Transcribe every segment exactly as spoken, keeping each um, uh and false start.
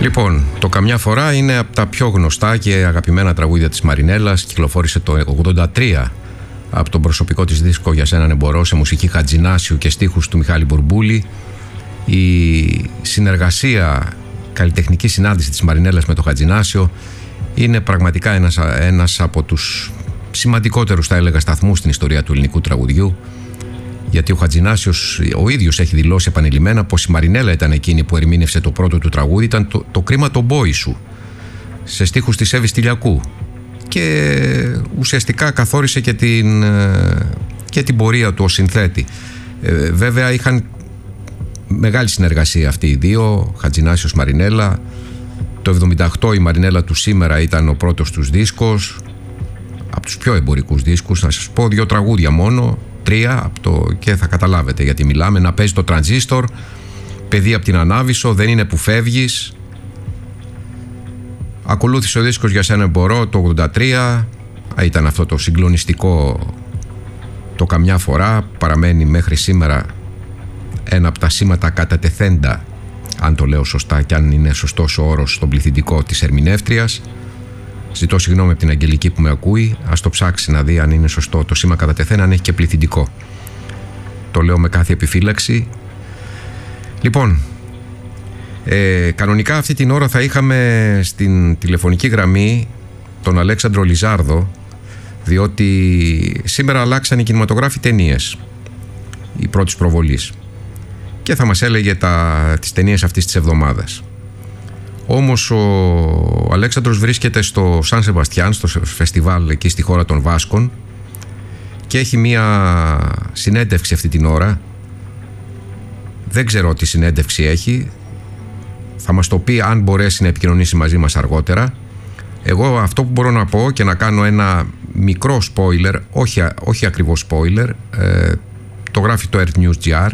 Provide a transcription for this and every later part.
Λοιπόν, το «Καμιά φορά» είναι από τα πιο γνωστά και αγαπημένα τραγούδια της Μαρινέλλας. Κυκλοφόρησε το ογδόντα τρία από τον προσωπικό της δίσκο «Για σένα εμπορώ», σε μουσική Χατζηνάσιου και στίχους του Μιχάλη Μπουρμπούλη. Η συνεργασία, καλλιτεχνική συνάντηση της Μαρινέλλας με το Χατζηνάσιο είναι πραγματικά ένας, ένας από τους σημαντικότερους, θα έλεγα, σταθμούς στην ιστορία του ελληνικού τραγουδιού, γιατί ο Χατζηνάσιος ο ίδιος έχει δηλώσει επανειλημμένα πως η Μαρινέλλα ήταν εκείνη που ερμήνευσε το πρώτο του τραγούδι, ήταν το, το κρίμα το μπόι σου, σε στίχους της Εύης Τηλιακού, και ουσιαστικά καθόρισε και την, και την πορεία του ως συνθέτη. Ε, βέβαια είχαν μεγάλη συνεργασία αυτοί οι δύο, Χατζηνάσιος Μαρινέλλα. Το εβδομήντα οκτώ η Μαρινέλλα του Σήμερα ήταν ο πρώτος τους δίσκος, από τους πιο εμπορικούς δίσκους. Να σας πω δύο τραγούδια μόνο, τρία από το, και θα καταλάβετε γιατί μιλάμε. Να παίζει το Τρανζίστορ, Παιδί από την Ανάβησο, Δεν είναι που φεύγεις. Ακολούθησε ο δίσκος Για σένα εμπορώ το ογδόντα τρία. Ήταν αυτό το συγκλονιστικό το «Καμιά φορά», παραμένει μέχρι σήμερα ένα από τα σήματα κατατεθέντα, αν το λέω σωστά και αν είναι σωστός ο όρος στον πληθυντικό της ερμηνεύτριας. Ζητώ συγγνώμη από την Αγγελική που με ακούει, ας το ψάξει να δει αν είναι σωστό το σήμα κατατεθέν, αν έχει και πληθυντικό. Το λέω με κάθε επιφύλαξη. Λοιπόν, ε, κανονικά αυτή την ώρα θα είχαμε στην τηλεφωνική γραμμή τον Αλέξανδρο Λιζάρδο, διότι σήμερα αλλάξαν οι κινηματογράφοι ταινίες, η πρώτης προβολής, και θα μας έλεγε τα, τις ταινίες αυτής της εβδομάδας. Όμως ο Αλέξανδρος βρίσκεται στο Σαν Σεμπαστιάν, στο φεστιβάλ εκεί στη χώρα των Βάσκων, και έχει μία συνέντευξη αυτή την ώρα. Δεν ξέρω τι συνέντευξη έχει, θα μας το πει αν μπορέσει να επικοινωνήσει μαζί μας αργότερα. Εγώ αυτό που μπορώ να πω και να κάνω ένα μικρό spoiler, όχι, όχι ακριβώς spoiler, ε, το γράφει το Earth News.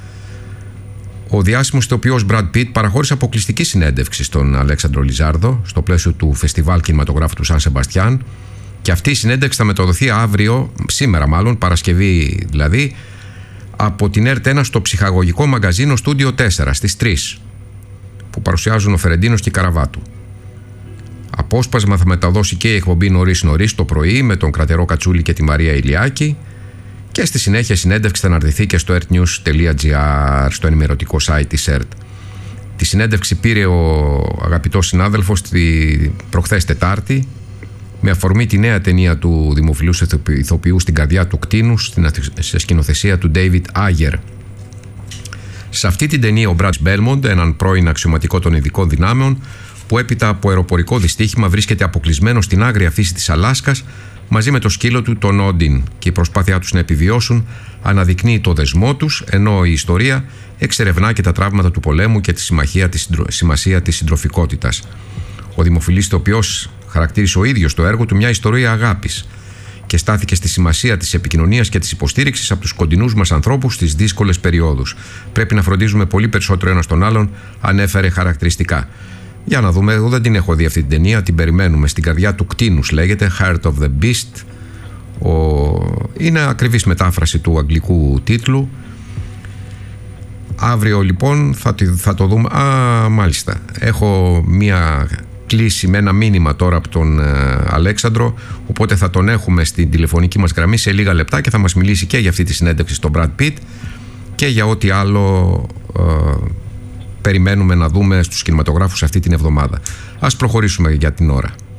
Ο διάσημος ηθοποιός Brad Pitt παραχώρησε αποκλειστική συνέντευξη στον Αλέξανδρο Λιζάρδο στο πλαίσιο του φεστιβάλ κινηματογράφου του Σαν Σεμπαστιάν, και αυτή η συνέντευξη θα μεταδοθεί αύριο, σήμερα μάλλον, Παρασκευή δηλαδή, από την ΕΡΤ ένα στο ψυχαγωγικό μαγκαζίνο Στούντιο τέσσερα στις τρεις, που παρουσιάζουν ο Φερεντίνος και η Καραβάτου. Απόσπασμα θα μεταδώσει και η εκπομπή νωρίς νωρίς το πρωί με τον Κρατερό Κατσούλη και τη Μαρία Ηλιάκη, και στη συνέχεια συνέντευξη θα αναρτηθεί και στο earthnews.gr, στο ενημερωτικό site της ΕΡΤ. Τη συνέντευξη πήρε ο αγαπητός συνάδελφος τη προχθές Τετάρτη, με αφορμή τη νέα ταινία του δημοφιλού ηθοποιού «Στην καρδιά του κτήνους», σε σκηνοθεσία του David Ayer. Σε αυτή την ταινία ο Brad Belmont, έναν πρώην αξιωματικό των ειδικών δυνάμεων, που έπειτα από αεροπορικό δυστύχημα βρίσκεται αποκλεισμένο στην άγρια φύση της Αλάσκας μαζί με το σκύλο του τον Όντιν, και η προσπάθειά τους να επιβιώσουν αναδεικνύει το δεσμό τους, ενώ η ιστορία εξερευνά και τα τραύματα του πολέμου και τη σημασία της συντροφικότητας. Ο δημοφιλής ηθοποιός χαρακτήρισε ο ίδιος το έργο του μια ιστορία αγάπης και στάθηκε στη σημασία της επικοινωνίας και της υποστήριξης από τους κοντινούς μας ανθρώπους στις δύσκολες περιόδους. Πρέπει να φροντίζουμε πολύ περισσότερο ένας τον άλλον, ανέφερε χαρακτηριστικά. Για να δούμε, εγώ δεν την έχω δει αυτή την ταινία, την περιμένουμε. «Στην καρδιά του κτήνους» λέγεται, Heart of the Beast. Ο... Είναι ακριβής μετάφραση του αγγλικού τίτλου. Αύριο λοιπόν θα, θα το δούμε. Α, μάλιστα. Έχω μία κλίση με ένα μήνυμα τώρα από τον ε, Αλέξανδρο, οπότε θα τον έχουμε στην τηλεφωνική μας γραμμή σε λίγα λεπτά και θα μας μιλήσει και για αυτή τη συνέντευξη στον Brad Pitt και για ό,τι άλλο ε, περιμένουμε να δούμε στους κινηματογράφους αυτή την εβδομάδα. Ας προχωρήσουμε για την ώρα.